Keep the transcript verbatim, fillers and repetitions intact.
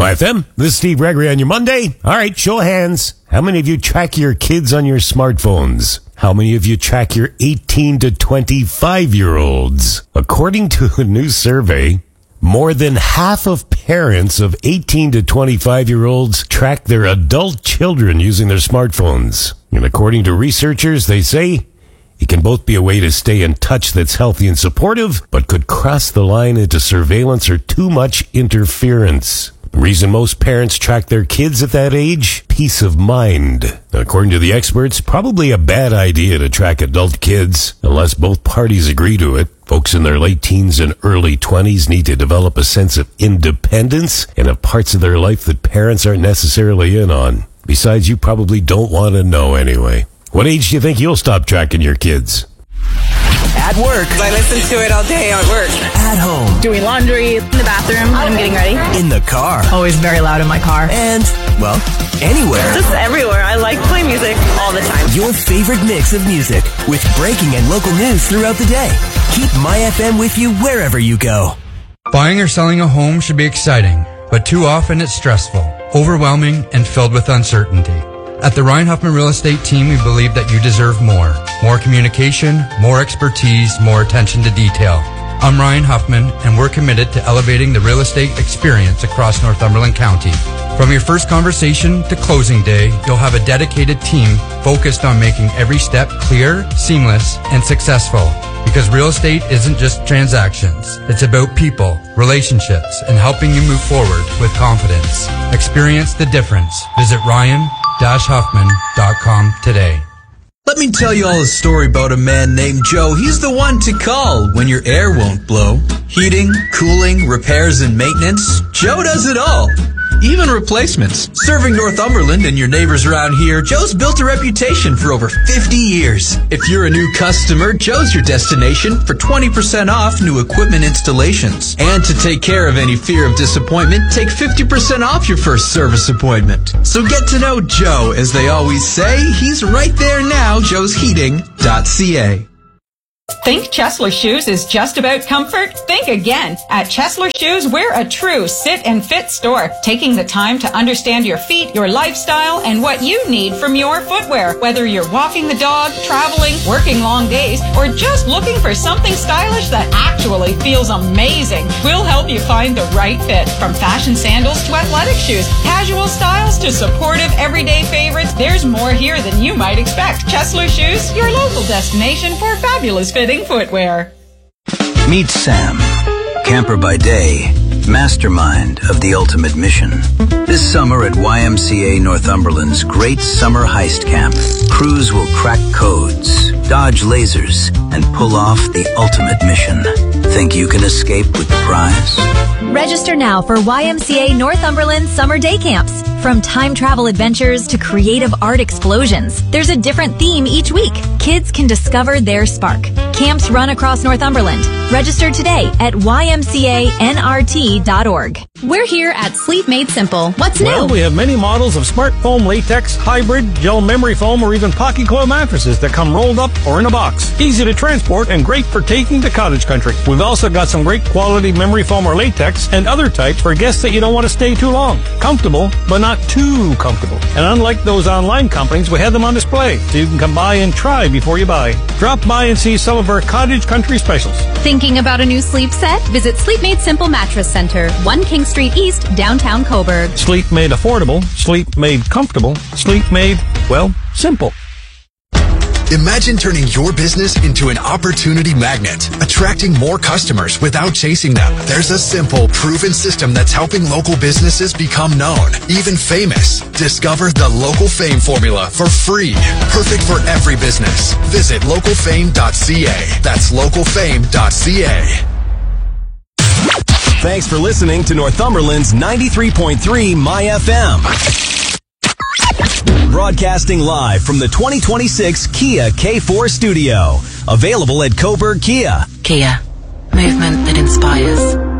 My F M, this is Steve Gregory on your Monday. All right, show of hands. How many of you track your kids on your smartphones? How many of you track your eighteen to twenty-five-year-olds? According to a new survey, more than half of parents of eighteen to twenty-five-year-olds track their adult children using their smartphones. And according to researchers, they say it can both be a way to stay in touch that's healthy and supportive, but could cross the line into surveillance or too much interference. The reason most parents track their kids at that age? Peace of mind. According to the experts, probably a bad idea to track adult kids, unless both parties agree to it. Folks in their late teens and early twenties need to develop a sense of independence and of parts of their life that parents aren't necessarily in on. Besides, you probably don't want to know anyway. What age do you think you'll stop tracking your kids? At work. I listen to it all day at work. At home. Doing laundry, in the bathroom when I'm getting ready. In the car. Always very loud in my car. And, well, anywhere. Just everywhere. I like playing music all the time. Your favorite mix of music with breaking and local news throughout the day. Keep My F M with you wherever you go. Buying or selling a home should be exciting, but too often it's stressful, overwhelming, and filled with uncertainty. At the Ryan Huffman Real Estate Team, we believe that you deserve more. More communication, more expertise, more attention to detail. I'm Ryan Huffman, and we're committed to elevating the real estate experience across Northumberland County. From your first conversation to closing day, you'll have a dedicated team focused on making every step clear, seamless, and successful. Because real estate isn't just transactions. It's about people, relationships, and helping you move forward with confidence. Experience the difference. Visit Ryan Huffman dot com today. Let me tell you all a story about a man named Joe. He's the one to call when your air won't blow. Heating, cooling, repairs, and maintenance. Joe does it all. Even replacements. Serving Northumberland and your neighbors around here, Joe's built a reputation for over fifty years. If you're a new customer, Joe's your destination for twenty percent off new equipment installations. And to take care of any fear of disappointment, take fifty percent off your first service appointment. So get to know Joe, as they always say. He's right there now, joes heating dot c a. Think Chesler Shoes is just about comfort? Think again. At Chesler Shoes, we're a true sit and fit store, taking the time to understand your feet, your lifestyle, and what you need from your footwear. Whether you're walking the dog, traveling, working long days, or just looking for something stylish that actually feels amazing, we'll help you find the right fit. From fashion sandals to athletic shoes, casual styles to supportive everyday favorites, there's more here than you might expect. Chesler Shoes, your local destination for fabulous fitting footwear. Meet Sam, camper by day, mastermind of the ultimate mission. This summer at Y M C A Northumberland's Great Summer Heist Camp, crews will crack codes, dodge lasers, and pull off the ultimate mission. Think you can escape with the prize? Register now for Y M C A Northumberland Summer Day Camps. From time travel adventures to creative art explosions, there's a different theme each week. Kids can discover their spark. Camps run across Northumberland. Register today at y m c a n r t dot org. We're here at Sleep Made Simple. What's well, new? We have many models of smart foam, latex, hybrid, gel memory foam, or even pocket coil mattresses that come rolled up or in a box. Easy to transport and great for taking to cottage country. We've also got some great quality memory foam or latex and other types for guests that you don't want to stay too long. Comfortable, but not too comfortable. And unlike those online companies, we have them on display, so you can come by and try before you buy. Drop by and see some of our cottage country specials. Thinking about a new sleep set? Visit Sleep Made Simple Mattress Center, one King Street East, downtown Coburg. Sleep made affordable, sleep made comfortable, sleep made, well, simple. Imagine turning your business into an opportunity magnet, attracting more customers without chasing them. There's a simple, proven system that's helping local businesses become known, even famous. Discover the Local Fame formula for free. Perfect for every business. Visit local fame dot c a. That's local fame dot c a. Thanks for listening to Northumberland's ninety-three point three My F M. Broadcasting live from the twenty twenty-six Kia K four studio. Available at Coburg Kia. Kia. Movement that inspires.